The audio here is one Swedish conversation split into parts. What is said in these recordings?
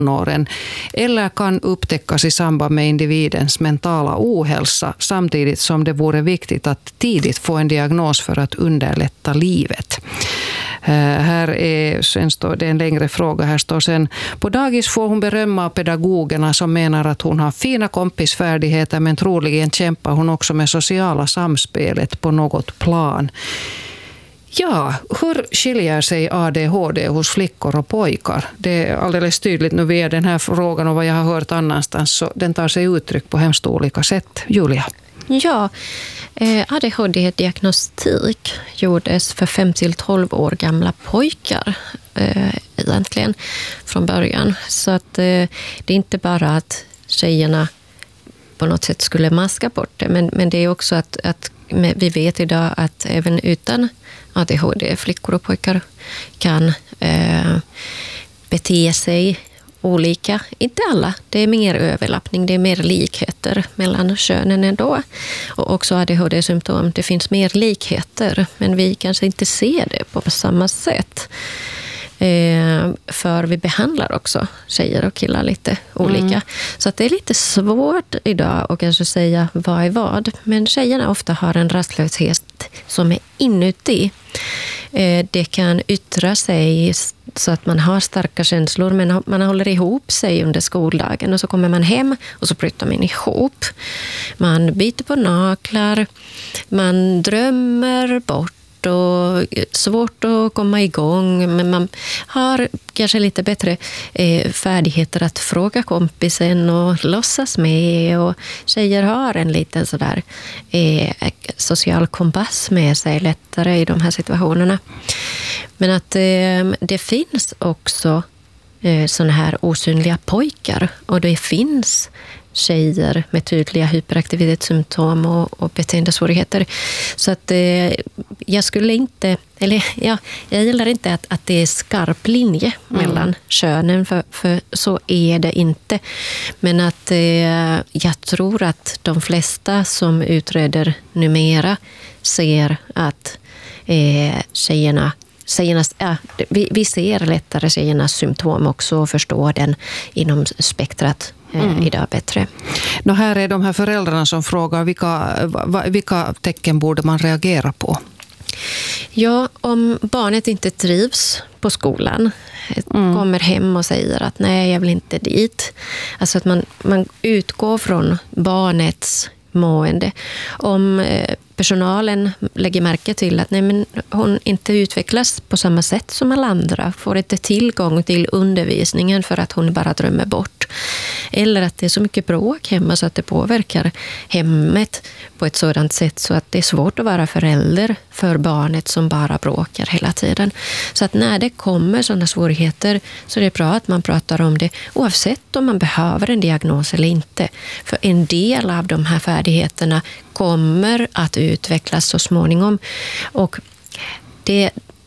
tonåren eller kan upptäckas i samband med individens mentala ohälsa, samtidigt som det vore viktigt att tidigt få en diagnos för att underlätta livet. Här är, sen står det en längre fråga, här står sen: på dagis får hon berömma av pedagogerna som menar att hon har fina kompisfärdigheter, men troligen kämpar hon också med sociala samspelet på något plan. Ja, hur skiljer sig ADHD hos flickor och pojkar? Det är alldeles tydligt nu via den här frågan och vad jag har hört annanstans, så den tar sig uttryck på hemskt olika sätt. Julia? Ja, ADHD-diagnostik gjordes för 5-12 år gamla pojkar egentligen från början. Så att det är inte bara att tjejerna på något sätt skulle maska bort det, men det är också att vi vet idag att även utan ADHD, flickor och pojkar kan bete sig olika. Inte alla, det är mer överlappning, det är mer likheter mellan könen ändå. Och också ADHD-symptom, det finns mer likheter, men vi kanske inte ser det på samma sätt. För vi behandlar också tjejer och killar lite olika. Så att det är lite svårt idag att kanske säga vad är vad. Men tjejerna ofta har en rastlöshet som är inuti. Det kan yttra sig så att man har starka känslor, men man håller ihop sig under skoldagen och så kommer man hem och så bryter man ihop. Man biter på naglar, man drömmer bort och svårt att komma igång, men man har kanske lite bättre färdigheter att fråga kompisen och låtsas med, och tjejer har en liten sådär social kompass med sig lättare i de här situationerna. Men att det finns också såna här osynliga pojkar, och det finns tjejer med tydliga hyperaktivitetssymptom och beteendesvårigheter. Så att jag skulle inte, eller ja, jag gillar inte att det är skarp linje mellan könen, för så är det inte. Men att jag tror att de flesta som utreder numera ser att vi ser lättare tjejernas symptom också och förstår den inom spektrat idag bättre. Här är de här föräldrarna som frågar vilka tecken borde man reagera på? Ja, om barnet inte trivs på skolan, kommer hem och säger att nej, jag vill inte dit. Alltså att man utgår från barnets mående. Om personalen lägger märke till att nej, men hon inte utvecklas på samma sätt som alla andra, får inte tillgång till undervisningen för att hon bara drömmer bort. Eller att det är så mycket bråk hemma så att det påverkar hemmet på ett sådant sätt så att det är svårt att vara förälder för barnet som bara bråkar hela tiden. Så att när det kommer sådana svårigheter så är det bra att man pratar om det oavsett om man behöver en diagnos eller inte. För en del av de här färdigheterna kommer att utvecklas så småningom. Och det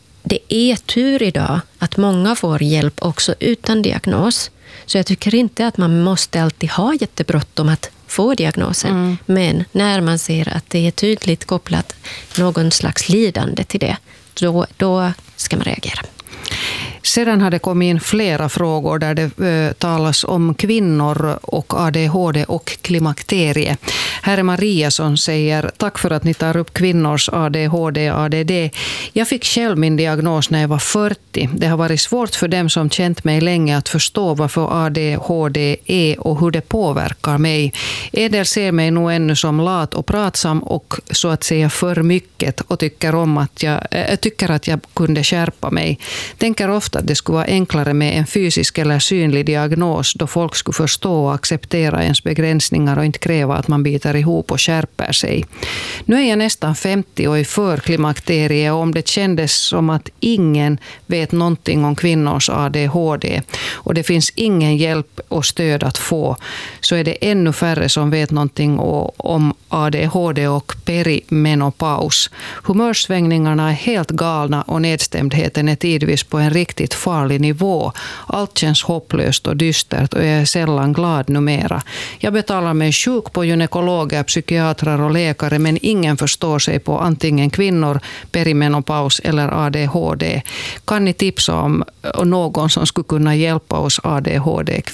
är tur idag att många får hjälp också utan diagnos. Så jag tycker inte att man måste alltid ha jättebråttom att få diagnosen. Men när man ser att det är tydligt kopplat någon slags lidande till det, då ska man reagera. Sedan har det kommit in flera frågor där det talas om kvinnor och ADHD och klimakterie. Här är Maria som säger: tack för att ni tar upp kvinnors ADHD och ADD. Jag fick själv min diagnos när jag var 40. Det har varit svårt för dem som känt mig länge att förstå varför ADHD är och hur det påverkar mig. En del ser mig nog ännu som lat och pratsam och så att säga för mycket och tycker att jag kunde skärpa mig. Tänker ofta att det skulle vara enklare med en fysisk eller synlig diagnos då folk skulle förstå och acceptera ens begränsningar och inte kräva att man biter ihop och skärper sig. Nu är jag nästan 50 och är för klimakterie, och om det kändes som att ingen vet någonting om kvinnors ADHD och det finns ingen hjälp och stöd att få, så är det ännu färre som vet någonting om ADHD och perimenopaus. Humörsvängningarna är helt galna och nedstämdheten är tidvis på en riktigt riktigt farlig nivå. Allt känns hopplöst och dystert och jag är sällan glad numera. Jag betalar mig sjuk på gynekologer, psykiatrer och läkare, men ingen förstår sig på antingen kvinnor, perimenopaus eller ADHD. Kan ni tipsa om någon som skulle kunna hjälpa oss ADHD-kvinnor?